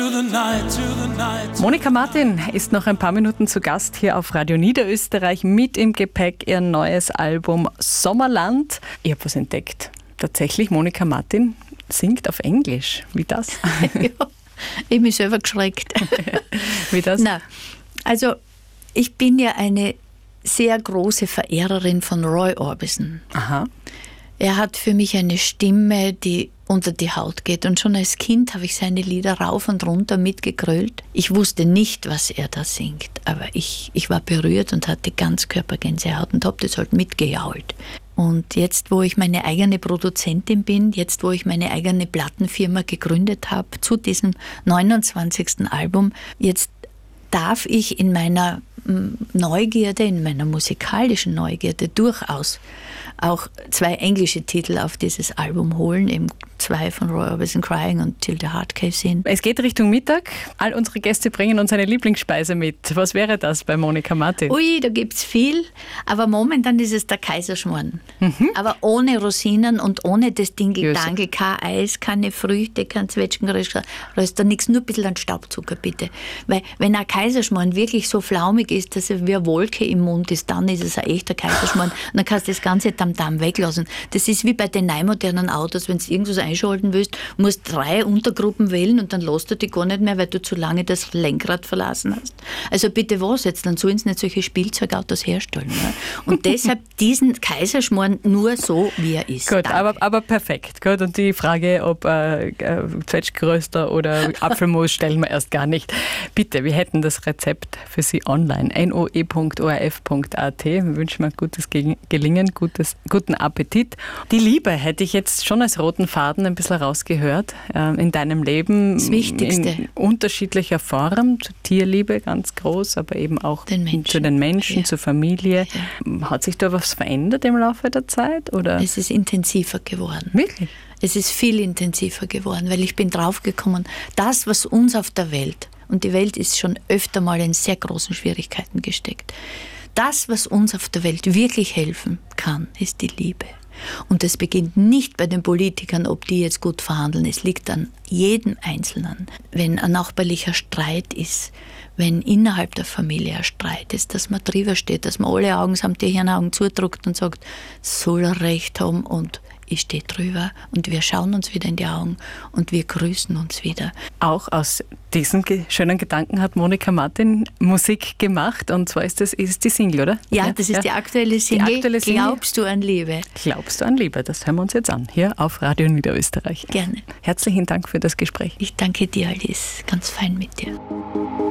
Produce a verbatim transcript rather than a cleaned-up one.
Monika Martin ist noch ein paar Minuten zu Gast hier auf Radio Niederösterreich, mit im Gepäck ihr neues Album Sommerland. Ich habe was entdeckt. Tatsächlich, Monika Martin singt auf Englisch. Wie das? Ja, ich habe mich selber geschreckt. Wie das? Na, also ich bin ja eine sehr große Verehrerin von Roy Orbison. Aha. Er hat für mich eine Stimme, die unter die Haut geht. Und schon als Kind habe ich seine Lieder rauf und runter mitgegrölt. Ich wusste nicht, was er da singt, aber ich, ich war berührt und hatte Ganzkörpergänsehaut und habe das halt mitgejault. Und jetzt, wo ich meine eigene Produzentin bin, jetzt, wo ich meine eigene Plattenfirma gegründet habe, zu diesem neunundzwanzigsten Album, jetzt darf ich in meiner Neugierde, in meiner musikalischen Neugierde durchaus auch zwei englische Titel auf dieses Album holen, eben zwei von Roy Orbison, Crying und Till the Heart Caves In. Es geht Richtung Mittag. All unsere Gäste bringen uns eine Lieblingsspeise mit. Was wäre das bei Monika Martin? Ui, da gibt es viel, aber momentan ist es der Kaiserschmarrn. Mhm. Aber ohne Rosinen und ohne das Dingeldangel, kein Eis, keine Früchte, kein Zwetschgenröster, nichts, nur ein bisschen an Staubzucker bitte. Weil wenn ein Kaiserschmarrn wirklich so flaumig ist, dass er wie eine Wolke im Mund ist, dann ist es ein echter Kaiserschmarrn. Und dann kannst du das ganze Tamtam weglassen. Das ist wie bei den neumodernen Autos, wenn du irgendwas einschalten willst, musst drei Untergruppen wählen und dann lässt du die gar nicht mehr, weil du zu lange das Lenkrad verlassen hast. Also bitte was jetzt? Dann sollen sie nicht solche Spielzeugautos herstellen. Ne? Und deshalb diesen Kaiserschmarrn nur so, wie er ist. Gut, aber, aber perfekt. Gut. Und die Frage, ob äh, Zwetschgenröster oder Apfelmus, stellen wir erst gar nicht. Bitte, wir hätten das Rezept für Sie online. noe punkt o r f punkt a t. Wir wünschen mir gutes Gelingen, gutes, guten Appetit. Die Liebe hätte ich jetzt schon als roten Faden ein bisschen rausgehört äh, in deinem Leben. Das Wichtigste. In unterschiedlicher Form. Zur Tierliebe ganz groß, aber eben auch den zu den Menschen, ja. zur Familie. Ja. Hat sich da was verändert im Laufe der Zeit? Oder? Es ist intensiver geworden. Wirklich? Es ist viel intensiver geworden, weil ich bin draufgekommen, das, was uns auf der Welt, und die Welt ist schon öfter mal in sehr großen Schwierigkeiten gesteckt, das, was uns auf der Welt wirklich helfen kann, ist die Liebe. Und das beginnt nicht bei den Politikern, ob die jetzt gut verhandeln. Es liegt an jedem Einzelnen. Wenn ein nachbarlicher Streit ist, wenn innerhalb der Familie ein Streit ist, dass man drüber steht, dass man alle Augen samt die Hirnaugen zudrückt und sagt, soll er recht haben und ich stehe drüber und wir schauen uns wieder in die Augen und wir grüßen uns wieder. Auch aus diesen ge- schönen Gedanken hat Monika Martin Musik gemacht, und zwar ist das ist die Single, oder? Ja, ja, das ist ja. die aktuelle Single. Die aktuelle Single. Glaubst du an Liebe? Glaubst du an Liebe? Das hören wir uns jetzt an, hier auf Radio Niederösterreich. Gerne. Herzlichen Dank für das Gespräch. Ich danke dir, Alice. Ganz fein mit dir.